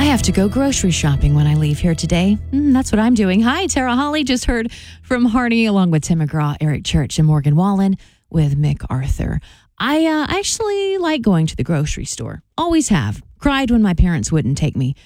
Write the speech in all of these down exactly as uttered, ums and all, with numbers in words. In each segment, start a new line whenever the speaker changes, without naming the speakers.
have to go grocery shopping when I leave here today. Mm, that's what I'm doing. Hi, Tara Holly. Just heard from Hardy along with Tim McGraw, Eric Church, and Morgan Wallen with Mick Arthur. I uh, actually like going to the grocery store. Always have. Cried when my parents wouldn't take me.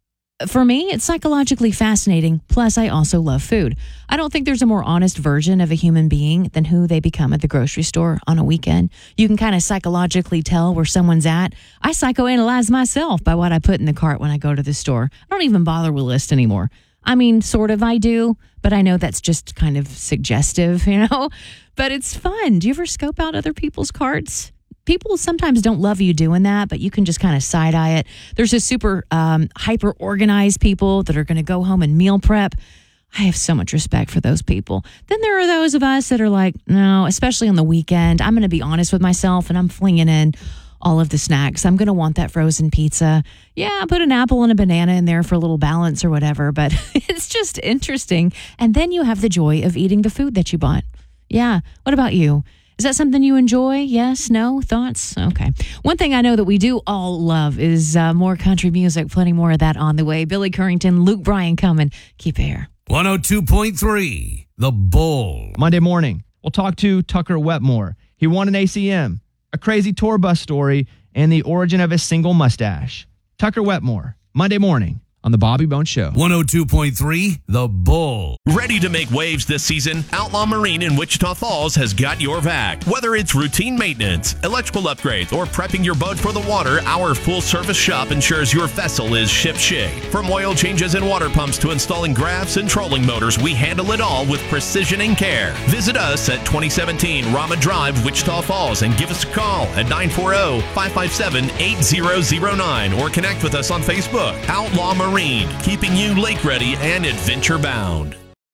For me, it's psychologically fascinating. Plus, I also love food. I don't think there's a more honest version of a human being than who they become at the grocery store on a weekend. You can kind of psychologically tell where someone's at. I psychoanalyze myself by what I put in the cart when I go to the store. I don't even bother with lists anymore. I mean, sort of I do, but I know that's just kind of suggestive, you know? But it's fun. Do you ever scope out other people's carts? People sometimes don't love you doing that, but you can just kind of side-eye it. There's a super um, hyper-organized people that are going to go home and meal prep. I have so much respect for those people. Then there are those of us that are like, no, especially on the weekend, I'm going to be honest with myself, and I'm flinging in all of the snacks. I'm going to want that frozen pizza. Yeah, put an apple and a banana in there for a little balance or whatever, but it's just interesting. And then you have the joy of eating the food that you bought. Yeah. What about you? Is that something you enjoy? Yes? No? Thoughts? Okay. One thing I know that we do all love is uh, more country music. Plenty more of that on the way. Billy Currington, Luke Bryan coming. Keep it here.
one oh two point three, The Bull.
Monday morning, we'll talk to Tucker Wetmore. He won an A C M, a crazy tour bus story, and the origin of his single mustache. Tucker Wetmore, Monday morning on The Bobby Bones Show.
one oh two point three, The Bull.
Ready to make waves this season? Outlaw Marine in Wichita Falls has got your back. Whether it's routine maintenance, electrical upgrades, or prepping your boat for the water, our full-service shop ensures your vessel is ship-shape. From oil changes and water pumps to installing graphs and trolling motors, we handle it all with precision and care. Visit us at twenty seventeen Rama Drive, Wichita Falls, and give us a call at nine four zero, five five seven, eight zero zero nine or connect with us on Facebook. Outlaw Marine, keeping you lake-ready and adventure-bound.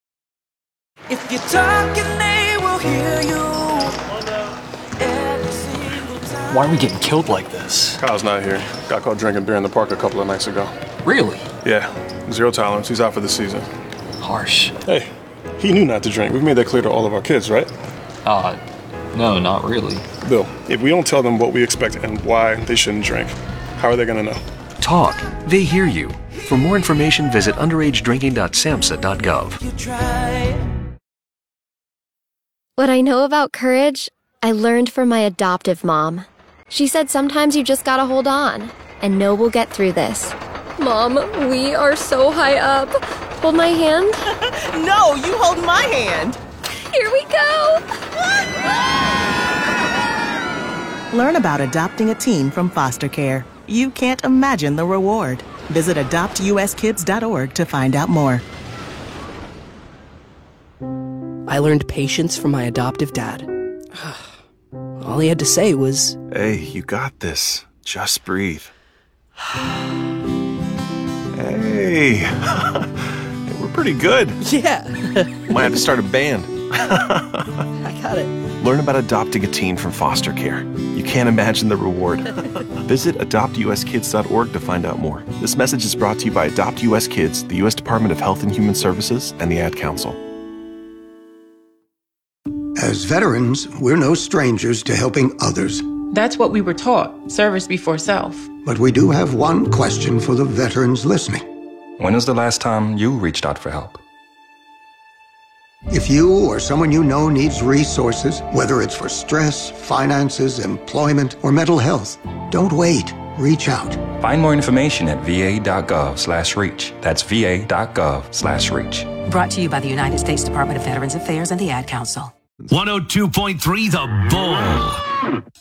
If you're talking, they will hear you.
Why are we getting killed like this?
Kyle's not here. Got caught drinking beer in the park a couple of nights ago.
Really?
Yeah. Zero tolerance. He's out for the season.
Harsh.
Hey, he knew not to drink. We've made that clear to all of our kids, right?
Uh, no, not really.
Bill, if we don't tell them what we expect and why they shouldn't drink, how are they going to know?
Talk. They hear you. For more information, visit underage drinking dot samhsa dot gov.
What I know about courage, I learned from my adoptive mom. She said sometimes you just gotta hold on, and know we'll get through this. Mom, we are so high up. Hold my hand.
No, you hold my hand.
Here we go.
Learn about adopting a teen from foster care. You can't imagine the reward. Visit adopt u s kids dot org to find out more.
I learned patience from my adoptive dad. All he had to say was,
"Hey, you got this. Just breathe." Hey, we're pretty good.
Yeah.
Might have to start a band.
I got it.
Learn about adopting a teen from foster care. You can't imagine the reward. Visit adopt u s kids dot org to find out more. This message is brought to you by Adopt U S Kids, the U S Department of Health and Human Services, and the Ad Council.
As veterans, we're no strangers to helping others.
That's what we were taught, service before self.
But we do have one question for the veterans listening.
When was the last time you reached out for help?
If you or someone you know needs resources, whether it's for stress, finances, employment, or mental health, don't wait. Reach out.
Find more information at v a dot gov slash reach. That's v a dot gov slash reach.
Brought to you by the United States Department of Veterans Affairs and the Ad Council.
one oh two point three, The Bull.